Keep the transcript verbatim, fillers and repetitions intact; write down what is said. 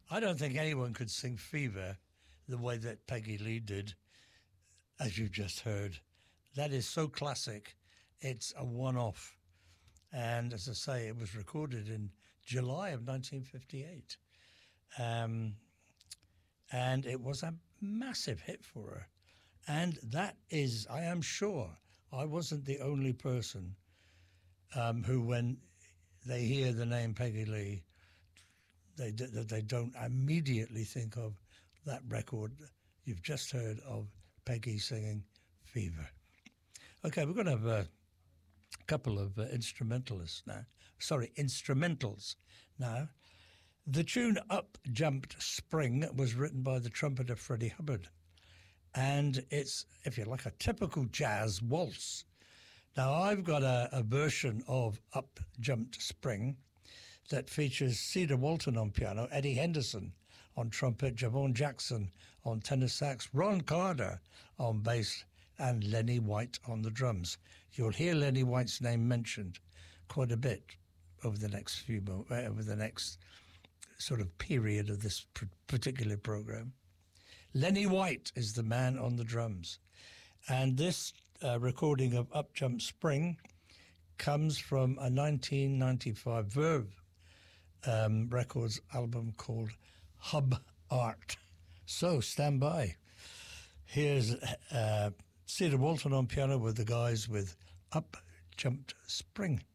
I don't think anyone could sing Fever the way that Peggy Lee did, as you've just heard. That is so classic. It's a one-off. And as I say, it was recorded in July of nineteen fifty-eight. Um, and it was a massive hit for her. And that is, I am sure, I wasn't the only person um, who, when they hear the name Peggy Lee, they, they don't immediately think of that record you've just heard of Peggy singing Fever. Okay, we're going to have a couple of uh, instrumentalists now. Sorry, instrumentals now. The tune Up Jumped Spring was written by the trumpeter Freddie Hubbard. And it's, if you like, a typical jazz waltz. Now, I've got a, a version of Up Jumped Spring that features Cedar Walton on piano, Eddie Henderson on trumpet, Javon Jackson on tenor sax, Ron Carter on bass, and Lenny White on the drums. You'll hear Lenny White's name mentioned quite a bit over the next few mo- uh, over the next sort of period of this pr- particular program. Lenny White is the man on the drums. And this uh, recording of Up Jump Spring comes from a nineteen ninety-five Verve um, Records album called Hub Art. So stand by. Here's uh, Cedar Walton on piano with the guys with Up Jumped Spring.